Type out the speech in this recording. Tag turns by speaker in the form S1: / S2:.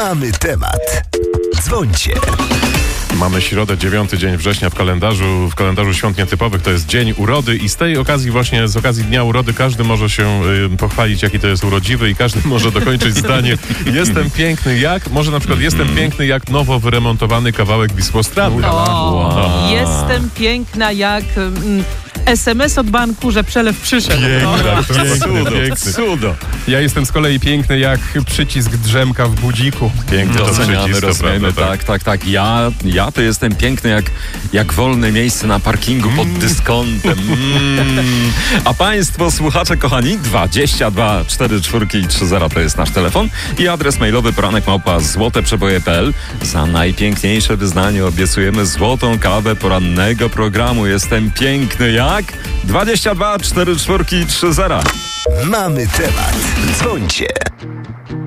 S1: Mamy temat. Dzwońcie.
S2: Mamy środę, 9 dzień września w kalendarzu świąt nietypowych. To jest dzień urody i z tej okazji, właśnie z okazji Dnia Urody, każdy może się pochwalić, jaki to jest urodziwy i każdy może dokończyć zdanie: jestem piękny jak, może na przykład jestem piękny jak nowo wyremontowany kawałek Wisłostrady.
S3: Jestem piękna jak SMS od banku, że przelew przyszedł.
S2: Cudo.
S4: Ja jestem z kolei piękny jak przycisk drzemka w budziku.
S2: Piękny to
S5: Doceniamy,
S2: przycisk, to
S5: rozumiemy,
S2: prawda,
S5: tak. Ja to jestem piękny jak wolne miejsce na parkingu pod dyskontem. A państwo, słuchacze kochani, 22 44 i 30 to jest nasz telefon i adres mailowy poranek@złoteprzeboje.pl. Za najpiękniejsze wyznanie obiecujemy złotą kawę porannego programu. Jestem piękny jak 22 44 i 30.
S1: Mamy temat. Dzwońcie.